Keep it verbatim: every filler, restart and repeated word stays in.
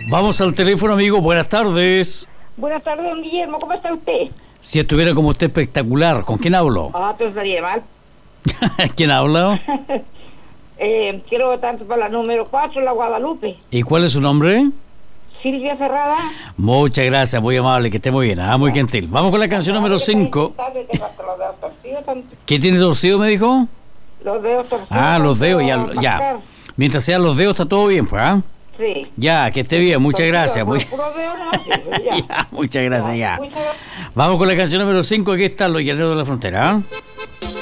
Vamos al teléfono, amigo. Buenas tardes. Buenas tardes, don Guillermo. ¿Cómo está usted? Si estuviera como usted, espectacular. ¿Con quién hablo? Ah, te estaría mal. ¿Quién habla? eh, quiero votar para la número cuatro, la Guadalupe. ¿Y cuál es su nombre? Silvia Ferrada. Muchas gracias, muy amable, que esté muy bien, ah, muy gentil. Vamos con la canción número cinco. ¿Qué tiene torcido, me dijo? Los dedos torcidos. Ah, los dedos, ya, ya. Mientras sean los dedos, está todo bien, pues, ¿ah? Sí. Ya, que esté bien, muchas gracias. Muy... ya. ya, muchas gracias, ya. Vamos con la canción número cinco, aquí están los Llaneros de la Frontera, ¿ah?